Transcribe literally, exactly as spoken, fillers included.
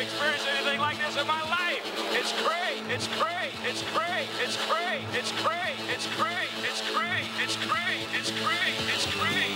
experienced anything like this in my life. It's great. It's great. It's great. It's great. It's great. It's great. It's great. It's great. It's great. It's great.